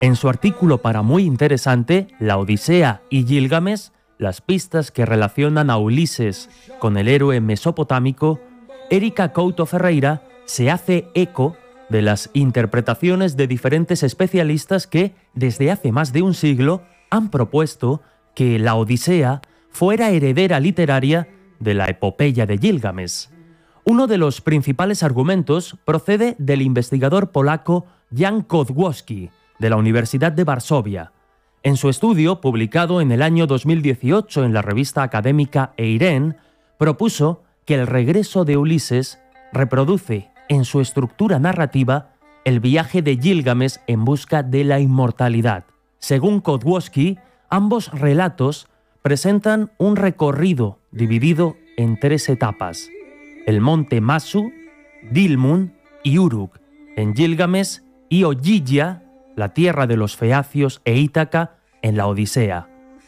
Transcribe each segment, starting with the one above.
En su artículo para Muy Interesante, La Odisea y Gilgamesh, las pistas que relacionan a Ulises con el héroe mesopotámico, Érica Couto Ferreira se hace eco de las interpretaciones de diferentes especialistas que, desde hace más de un siglo, han propuesto que la Odisea fuera heredera literaria de la epopeya de Gilgamesh. Uno de los principales argumentos procede del investigador polaco Jan Kotłowski, de la Universidad de Varsovia. En su estudio, publicado en el año 2018 en la revista académica Eiren, propuso que el regreso de Ulises reproduce en su estructura narrativa el viaje de Gilgamesh en busca de la inmortalidad. Según Kotłowski, ambos relatos presentan un recorrido dividido en 3 etapas: el monte Masu, Dilmun y Uruk, en Gilgamesh, y Ogygia, la tierra de los feacios, e Ítaca, en la Odisea.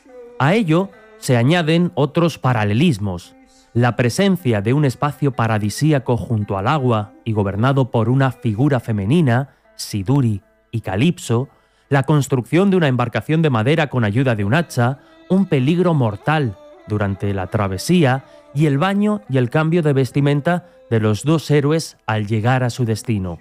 A ello se añaden otros paralelismos: la presencia de un espacio paradisíaco junto al agua y gobernado por una figura femenina, Siduri y Calipso, la construcción de una embarcación de madera con ayuda de un hacha, un peligro mortal durante la travesía y el baño y el cambio de vestimenta de los 2 héroes al llegar a su destino.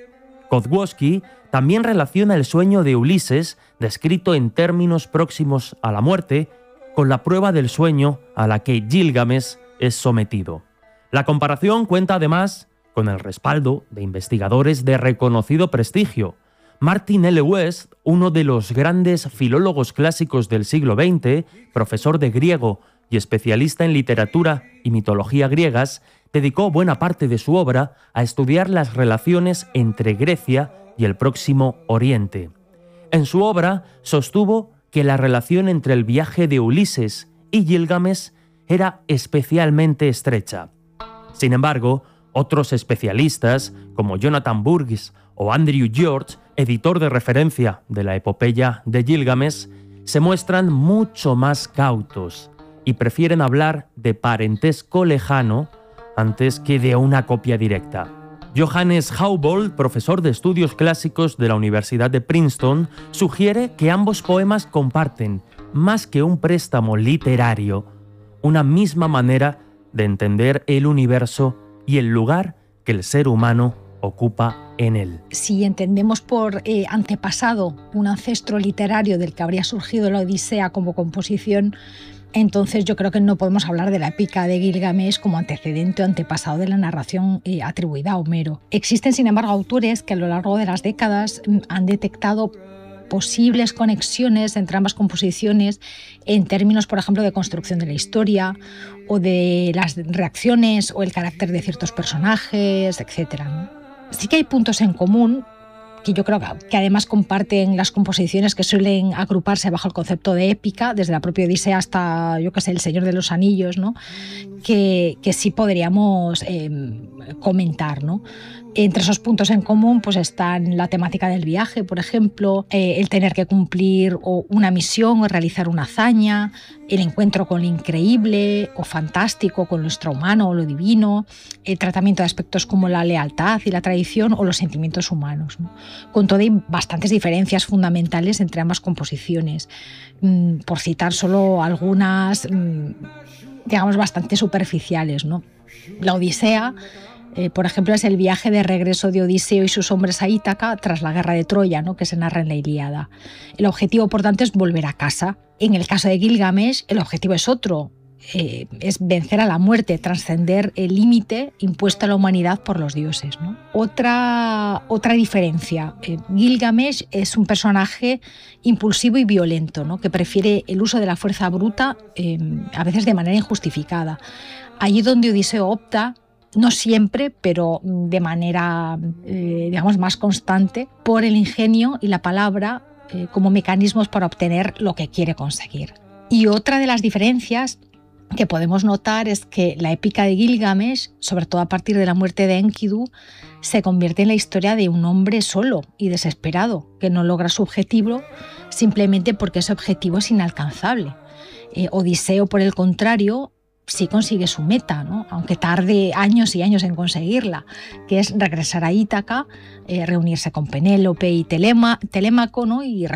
Kotłowski también relaciona el sueño de Ulises, descrito en términos próximos a la muerte, con la prueba del sueño a la que Gilgamesh es sometido. La comparación cuenta además con el respaldo de investigadores de reconocido prestigio. Martin L. West, uno de los grandes filólogos clásicos del siglo XX, profesor de griego y especialista en literatura y mitología griegas, dedicó buena parte de su obra a estudiar las relaciones entre Grecia y el Próximo Oriente. En su obra sostuvo que la relación entre el viaje de Ulises y Gilgamesh era especialmente estrecha. Sin embargo, otros especialistas, como Jonathan Burgess o Andrew George, editor de referencia de la epopeya de Gilgamesh, se muestran mucho más cautos y prefieren hablar de parentesco lejano antes que de una copia directa. Johannes Haubold, profesor de estudios clásicos de la Universidad de Princeton, sugiere que ambos poemas comparten, más que un préstamo literario, una misma manera de entender el universo y el lugar que el ser humano ocupa en él. Si entendemos por antepasado un ancestro literario del que habría surgido la Odisea como composición, entonces yo creo que no podemos hablar de la épica de Gilgamesh como antecedente o antepasado de la narración atribuida a Homero. Existen, sin embargo, autores que a lo largo de las décadas han detectado posibles conexiones entre ambas composiciones en términos, por ejemplo, de construcción de la historia o de las reacciones o el carácter de ciertos personajes, etc., ¿no? Sí que hay puntos en común que yo creo que además comparten las composiciones que suelen agruparse bajo el concepto de épica, desde la propia Odisea hasta, yo qué sé, El Señor de los Anillos, ¿no? que sí podríamos comentar, ¿no? Entre esos puntos en común pues están la temática del viaje, por ejemplo, el tener que cumplir una misión o realizar una hazaña, el encuentro con lo increíble o fantástico, con lo extrahumano o lo divino, el tratamiento de aspectos como la lealtad y la tradición o los sentimientos humanos, ¿no? Con todo hay bastantes diferencias fundamentales entre ambas composiciones. Por citar solo algunas, digamos, bastante superficiales, ¿no? La Odisea, por ejemplo, es el viaje de regreso de Odiseo y sus hombres a Ítaca tras la guerra de Troya, ¿no?, que se narra en la Ilíada. El objetivo, por tanto, es volver a casa. En el caso de Gilgamesh, el objetivo es otro, es vencer a la muerte, trascender el límite impuesto a la humanidad por los dioses, ¿no? Otra diferencia, Gilgamesh es un personaje impulsivo y violento, ¿no?, que prefiere el uso de la fuerza bruta, a veces de manera injustificada. Allí donde Odiseo opta, no siempre, pero de manera, digamos, más constante, por el ingenio y la palabra como mecanismos para obtener lo que quiere conseguir. Y otra de las diferencias que podemos notar es que la épica de Gilgamesh, sobre todo a partir de la muerte de Enkidu, se convierte en la historia de un hombre solo y desesperado, que no logra su objetivo simplemente porque ese objetivo es inalcanzable. Odiseo, por el contrario, sí consigue su meta, ¿no? Aunque tarde años y años en conseguirla, que es regresar a Ítaca, reunirse con Penélope y Telémaco, ¿no? Y